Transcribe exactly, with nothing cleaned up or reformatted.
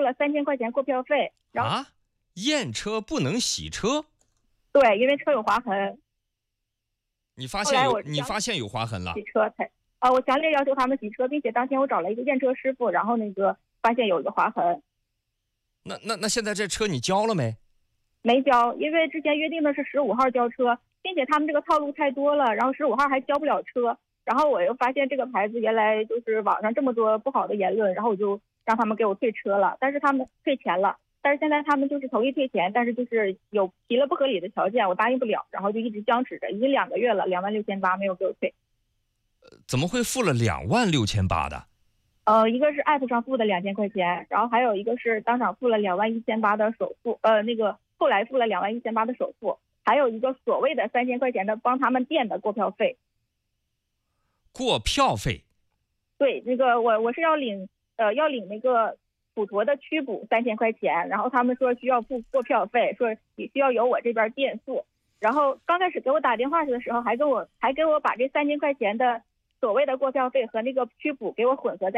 了三千块钱过票费。然后啊，验车不能洗车？ 对，因为车有划痕。 你发现有你发现有划痕了？ 洗车才啊，我强烈要求他们洗车，并且当天我找了一个验车师傅，然后那个发现有一个划痕。 那那那现在这车你交了没？ 没交，因为之前约定的是十五号交车，并且他们这个套路太多了，然后十五号还交不了车。然后我又发现这个牌子原来就是网上这么多不好的言论，然后我就让他们给我退车了，但是他们退钱了，但是现在他们就是同意退钱，但是就是有提了不合理的条件，我答应不了，然后就一直僵持着，已经两个月了，两万六千八没有给我退。 怎么会付了两万六千八的？ 呃，一个是 app 上付的两千块钱，然后还有一个是当场付了两万一千八的首付，呃，那个后来付了两万一千八的首付，还有一个所谓的三千块钱的帮他们店的过票费。 过票费？ 对，那个我我是要领呃要领那个普陀的驱补三千块钱，然后他们说需要付过票费，说你需要由我这边垫付。然后刚开始给我打电话的时候，还跟我还给我把这三千块钱的所谓的过票费和那个驱补给我混合在